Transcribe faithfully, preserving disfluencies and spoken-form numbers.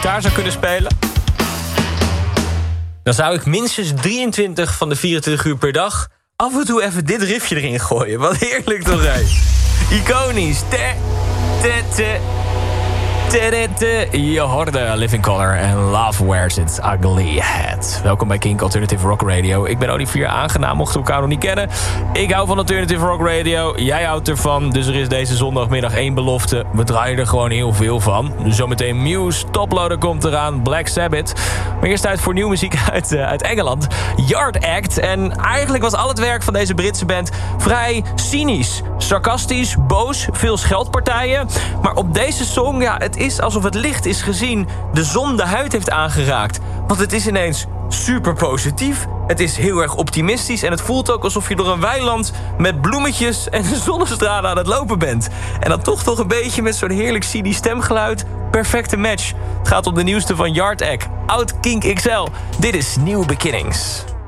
gitaar zou kunnen spelen, dan zou ik minstens drieëntwintig van de vierentwintig uur per dag af en toe even dit riffje erin gooien. Wat heerlijk toch, hè? Iconisch. Te, te, te. Je hoorde Living Colour en Love Wears Its Ugly Head. Welkom bij Kink Alternative Rock Radio. Ik ben Olivier Aangenaam, mochten we elkaar nog niet kennen. Ik hou van Alternative Rock Radio. Jij houdt ervan, dus er is deze zondagmiddag één belofte. We draaien er gewoon heel veel van. Zometeen Muse, Toploader komt eraan, Black Sabbath. Maar eerst tijd voor nieuwe muziek uit, uh, uit Engeland. Yard Act. En eigenlijk was al het werk van deze Britse band vrij cynisch. Sarcastisch, boos, veel scheldpartijen. Maar op deze song, ja, het is alsof het licht is gezien de zon de huid heeft aangeraakt. Want het is ineens super positief. Het is heel erg optimistisch. En het voelt ook alsof je door een weiland met bloemetjes en zonnestralen aan het lopen bent. En dan toch toch een beetje met zo'n heerlijk C D stemgeluid. Perfecte match. Het gaat om de nieuwste van Yard Act. Oud Kink X L. Dit is New Beginnings.